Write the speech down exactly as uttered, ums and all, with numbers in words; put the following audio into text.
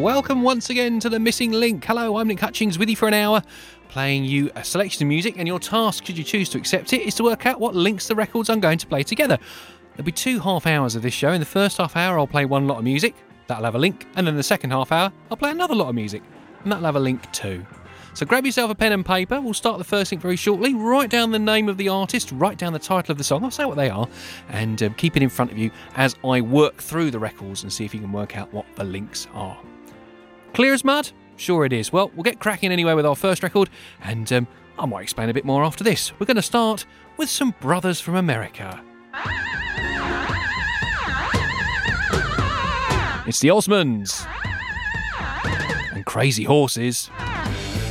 welcome once again to The Missing Link. Hello, I'm Nick Hutchings with you for an hour, playing you a selection of music, and your task, should you choose to accept it, is to work out what links the records I'm going to play together. There'll be two half hours of this show. In the first half hour, I'll play one lot of music, that'll have a link, and then the second half hour, I'll play another lot of music, and that'll have a link too. So grab yourself a pen and paper. We'll start the first link very shortly. Write down the name of the artist, write down the title of the song, I'll say what they are, and um, keep it in front of you as I work through the records and see if you can work out what the links are. Clear as mud? Sure it is. Well, we'll get cracking anyway with our first record, and um, I might explain a bit more after this. We're going to start with some Brothers from America. It's the Osmonds and Crazy Horses.